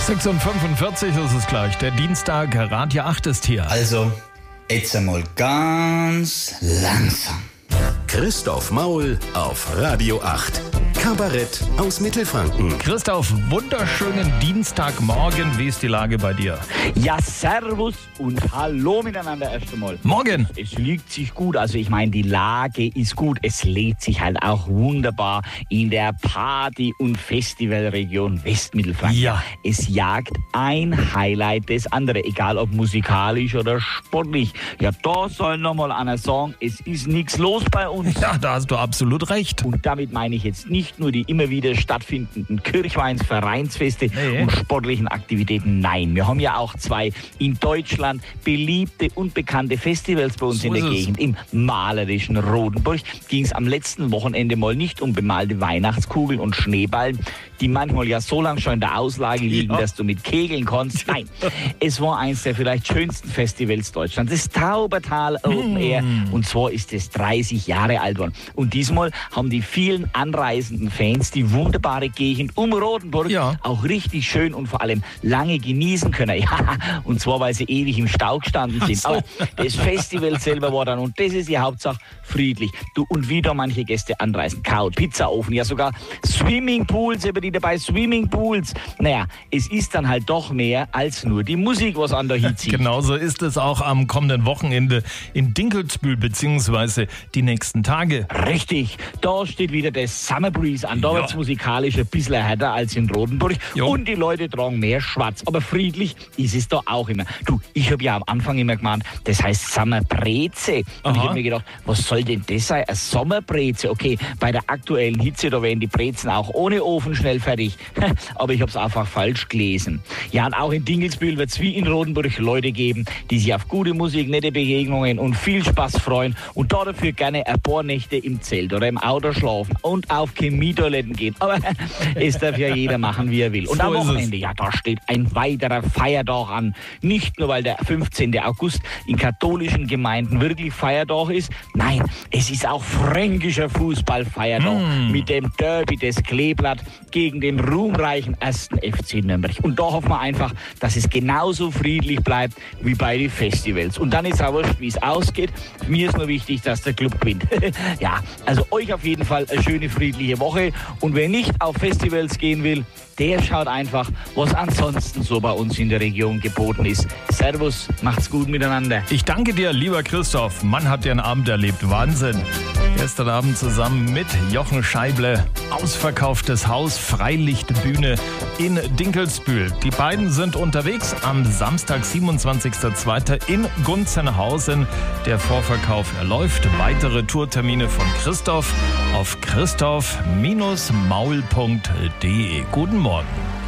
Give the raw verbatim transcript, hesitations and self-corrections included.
sechs Uhr fünfundvierzig ist es gleich. Der Dienstag, Radio acht ist hier. Also, jetzt einmal ganz langsam. Christoph Maul auf Radio acht. Kabarett aus Mittelfranken. Christoph, wunderschönen Dienstagmorgen. Wie ist die Lage bei dir? Ja, servus und hallo miteinander erst einmal. Morgen. Es liegt sich gut, also ich meine, die Lage ist gut. Es lädt sich halt auch wunderbar in der Party- und Festivalregion Westmittelfranken. Ja. Es jagt ein Highlight das andere, egal ob musikalisch oder sportlich. Ja, da soll nochmal einer sagen, es ist nichts los bei uns. Ja, da hast du absolut recht. Und damit meine ich jetzt nicht nur die immer wieder stattfindenden Kirchweins-, Vereinsfeste Nee. und sportlichen Aktivitäten. Nein, wir haben ja auch zwei in Deutschland beliebte und bekannte Festivals bei uns So in der ist es. Gegend. Im malerischen Rodenburg ging es am letzten Wochenende mal nicht um bemalte Weihnachtskugeln und Schneeballen, die manchmal ja so lang schon in der Auslage liegen, Ja. dass du mit kegeln kannst. Nein, es war eins der vielleicht schönsten Festivals Deutschlands, das Taubertal Open Air. Und zwar ist es dreißig Jahre alt worden. Und diesmal haben die vielen anreisenden Fans die wunderbare Gegend um Rodenburg Ja. auch richtig schön und vor allem lange genießen können. Ja, und zwar, weil sie ewig im Stau gestanden sind. so. Aber das Festival selber war dann, und das ist die Hauptsache, friedlich. Du, und wieder manche Gäste anreisen. Couch, Pizzaofen, ja sogar Swimmingpools, über die dabei Swimmingpools. Naja, es ist dann halt doch mehr als nur die Musik, was an der Hit zieht. Genauso ist es auch am kommenden Wochenende in Dinkelsbühl, beziehungsweise die nächsten Tage. Richtig, da steht wieder der Summer Breeze an. Da Ja. wird's musikalisch ein bisschen härter als in Rodenburg. Jo. Und die Leute tragen mehr schwarz. Aber friedlich ist es da auch immer. Du, ich habe ja am Anfang immer gemeint, das heißt Sommerbreze. Und Aha. ich habe mir gedacht, was soll denn das sein? Eine Sommerbreze. Okay, bei der aktuellen Hitze, da werden die Brezen auch ohne Ofen schnell fertig. Aber ich habe es einfach falsch gelesen. Ja, und auch in Dinkelsbühl wird es wie in Rodenburg Leute geben, die sich auf gute Musik, nette Begegnungen und viel Spaß freuen und da dafür gerne ein paar Nächte im Zelt oder im Auto schlafen und auf Chemietoiletten gehen. Aber es darf ja jeder machen, wie er will. Und So am ist es. Wochenende, ja, da steht ein weiterer Feiertag an. Nicht nur, weil der fünfzehnte August in katholischen Gemeinden wirklich Feiertag ist. Nein, es ist auch fränkischer Fußballfeiertag mit dem Derby des Kleeblatt gegen den ruhmreichen ersten F C Nürnberg. Und da hoffen wir einfach, dass es genauso friedlich bleibt wie bei den Festivals. Und dann ist auch wurscht, wie es ausgeht. Mir ist nur wichtig, dass der Club gewinnt. Ja, also euch auf jeden Fall eine schöne, friedliche Woche. Und wer nicht auf Festivals gehen will, der schaut einfach, was ansonsten so bei uns in der Region geboten ist. Servus, macht's gut miteinander. Ich danke dir, lieber Christoph. Mann, hat dir einen Abend erlebt. Wahnsinn. Gestern Abend zusammen mit Jochen Scheible. Ausverkauftes Haus, Freilichtbühne in Dinkelsbühl. Die beiden sind unterwegs am Samstag, siebenundzwanzigster zweiter in Gunzenhausen. Der Vorverkauf erläuft. Weitere Tourtermine von Christoph auf christoph Bindestrich maul punkt de. Guten Morgen.